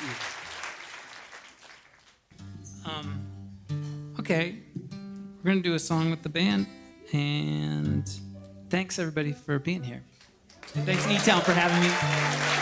Okay, we're going to do a song with the band, and thanks everybody for being here. And thanks E-Town for having me.